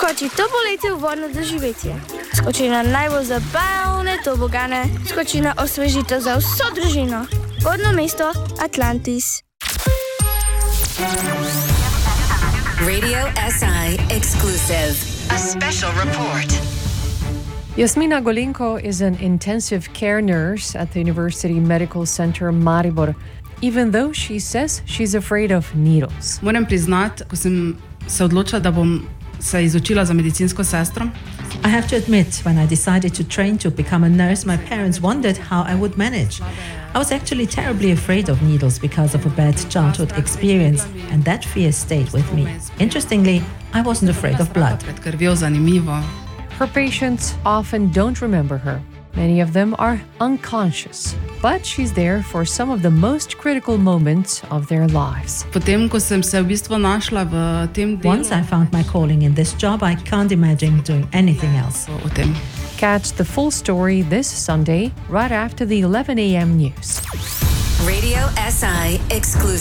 Skoči to poletje v vodno doživetje. Skoči na najbolj zabavne tobogane. Skoči na osvežitev za vso družino. Vodno mesto Atlantis. Radio SI exclusive. A special report. Jasmina Golenko is an intensive care nurse at the University Medical Center Maribor, even though she says she's afraid of needles. Moram priznati, ko sem se odločila, da bom se izučila za medicinsko sestro. I have to admit, when I decided to train to become a nurse, my parents wondered how I would manage. I was actually terribly afraid of needles because of a bad childhood experience, and that fear stayed with me. Interestingly, I wasn't afraid of blood. Pred krvjo zanimivo. Her patients often don't remember her. Many of them are unconscious, but she's there for some of the most critical moments of their lives. Potem, ko sem se v bistvu našla v tem delu, Once I found my calling in this job, I can't imagine doing anything else. o tem. Catch the full story this Sunday, right after the 11 a.m. news. Radio SI exclusive.